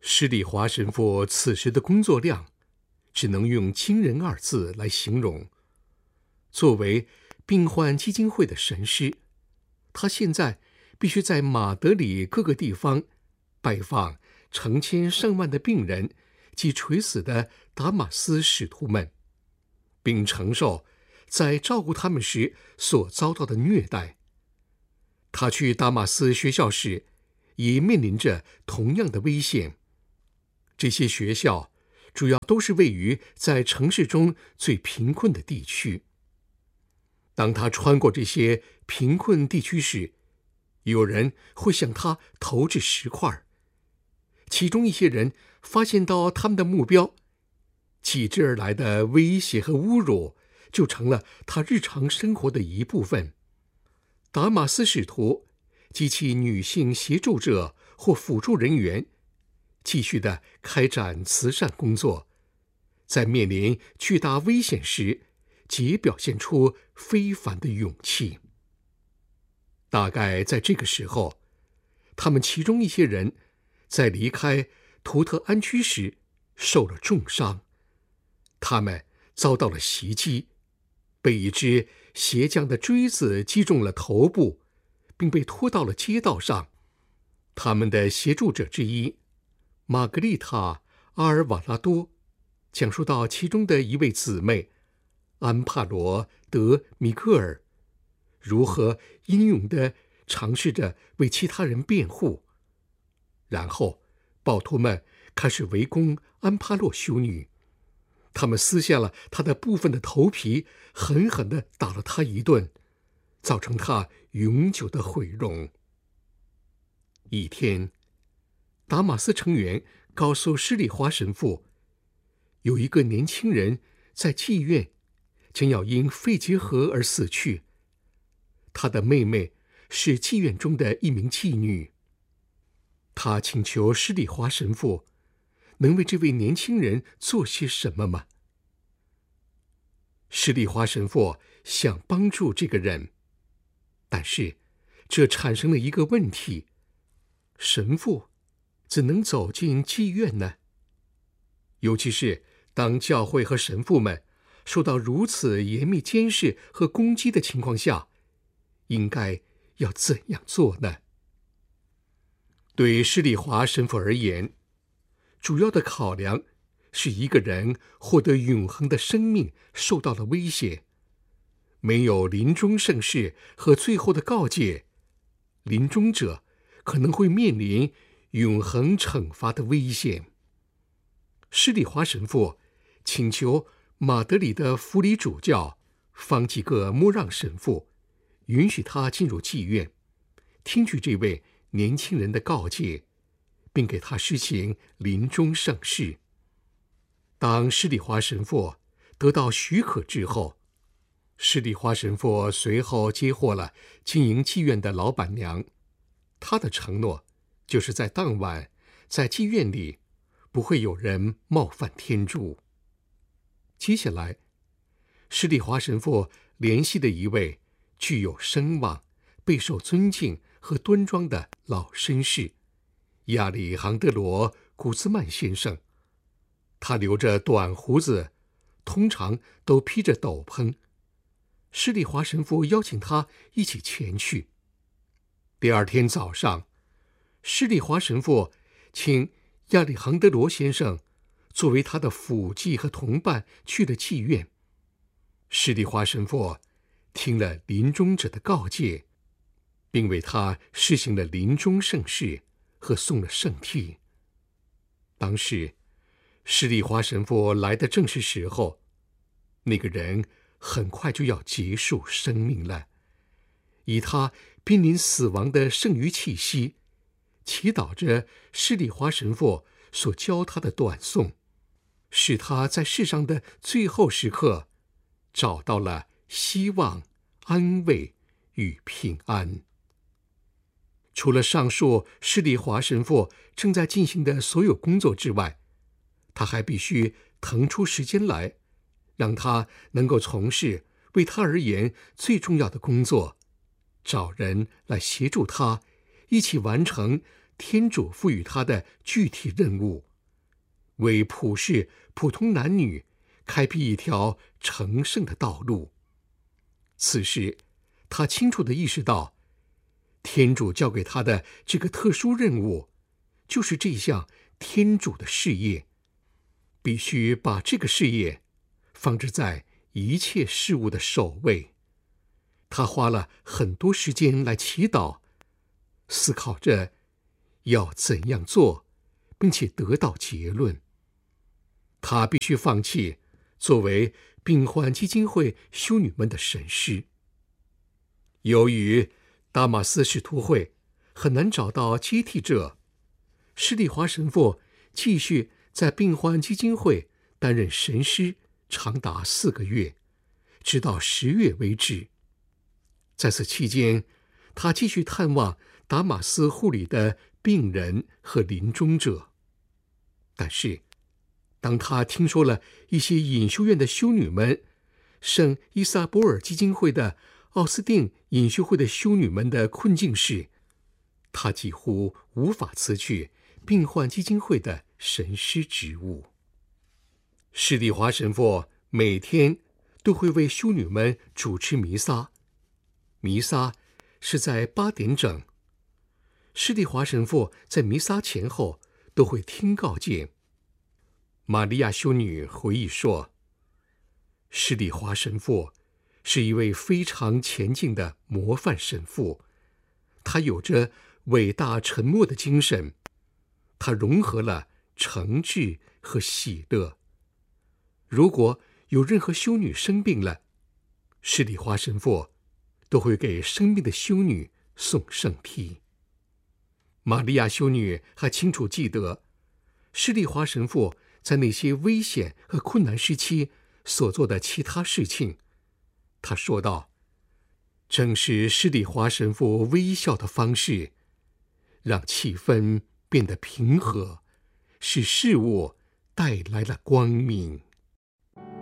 施礼华神父此时的工作量，只能用惊人二字来形容。作为病患基金会的神师，他现在必须在马德里各个地方拜访成千上万的病人及垂死的达马斯使徒们，并承受在照顾他们时所遭到的虐待。他去达马斯学校时，也面临着同样的危险。这些学校主要都是位于在城市中最贫困的地区。当他穿过这些贫困地区时，有人会向他投掷石块，其中一些人发现到他们的目标，继之而来的威胁和侮辱就成了他日常生活的一部分。达马斯使徒及其女性协助者或辅助人员继续地开展慈善工作，在面临巨大危险时，即表现出非凡的勇气。大概在这个时候，他们其中一些人在离开图特安区时受了重伤，他们遭到了袭击，被一只鞋匠的锥子击中了头部，并被拖到了街道上。他们的协助者之一玛格丽塔·阿尔瓦拉多讲述到其中的一位姊妹安帕罗·德·米格尔如何英勇地尝试着为其他人辩护。然后暴徒们开始围攻安帕洛修女，他们撕下了她的部分的头皮，狠狠地打了她一顿，造成她永久的毁容。一天，达马斯成员告诉施礼华神父，有一个年轻人在妓院将要因肺结核而死去。他的妹妹是妓院中的一名妓女。他请求施礼华神父能为这位年轻人做些什么吗？施礼华神父想帮助这个人，但是这产生了一个问题：神父怎能走进妓院呢？尤其是当教会和神父们受到如此严密监视和攻击的情况下，应该要怎样做呢？对施礼华神父而言，主要的考量是一个人获得永恒的生命受到了威胁。没有临终圣事和最后的告诫，临终者可能会面临永恒惩罚的危险。施礼华神父请求马德里的福里主教方济各莫让神父允许他进入妓院，听取这位年轻人的告诫，并给他施行临终圣事。当施礼华神父得到许可之后，施礼华神父随后接获了经营妓院的老板娘，他的承诺就是在当晚在妓院里不会有人冒犯天主。接下来，施礼华神父联系的一位具有声望、备受尊敬和端庄的老绅士亚里杭德罗·古兹曼先生。他留着短胡子，通常都披着斗篷。施礼华神父邀请他一起前去。第二天早上，施礼华神父请亚里杭德罗先生作为他的辅祭和同伴去了妓院。施礼华神父听了临终者的告诫，并为他施行了临终圣事和送了圣体。当时施礼华神父来的正是时候，那个人很快就要结束生命了。以他濒临死亡的剩余气息，祈祷着施礼华神父所教他的短颂，使他在世上的最后时刻找到了希望、安慰与平安。除了上述施礼华神父正在进行的所有工作之外，他还必须腾出时间来，让他能够从事为他而言最重要的工作，找人来协助他一起完成天主赋予他的具体任务，为普世普通男女开辟一条成圣的道路。此时，他清楚地意识到，天主交给他的这个特殊任务，就是这项天主的事业，必须把这个事业放置在一切事物的首位。他花了很多时间来祈祷，思考着要怎样做，并且得到结论。他必须放弃作为病患基金会修女们的神师。由于达马斯使徒会很难找到接替者，施利华神父继续在病患基金会担任神师长达4个月，直到10月为止。在此期间，他继续探望达马斯护理的病人和临终者。但是，当他听说了一些隐修院的修女们、圣伊萨波尔基金会的奥斯定隐修会的修女们的困境时，他几乎无法辞去病患基金会的神师职务。施利华神父每天都会为修女们主持弥撒，弥撒是在8点整。施利华神父在弥撒前后都会听告诫。玛利亚修女回忆说，施利华神父是一位非常前进的模范神父，他有着伟大沉默的精神，他融合了诚挚和喜乐。如果有任何修女生病了，施利华神父都会给生病的修女送圣体。玛利亚修女还清楚记得，施利华神父在那些危险和困难时期所做的其他事情。他说道，正是施利华神父微笑的方式，让气氛变得平和，使事物带来了光明。